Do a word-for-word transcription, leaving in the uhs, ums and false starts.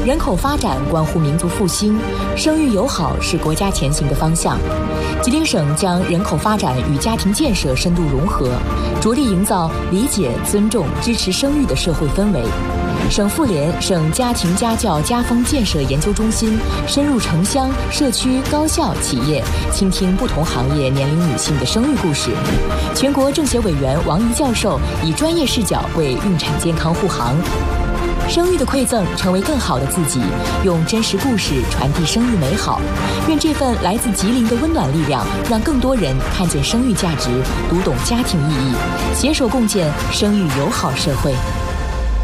人口发展关乎民族复兴，生育友好是国家前行的方向。吉林省将人口发展与家庭建设深度融合，着力营造理解、尊重、支持生育的社会氛围。省妇联、省家庭家教家风建设研究中心深入城乡、社区、高校、企业，倾听不同行业年龄女性的生育故事。全国政协委员王怡教授以专业视角为孕产健康护航。生育的馈赠，成为更好的自己，用真实故事传递生育美好。愿这份来自吉林的温暖力量，让更多人看见生育价值，读懂家庭意义，携手共建生育友好社会。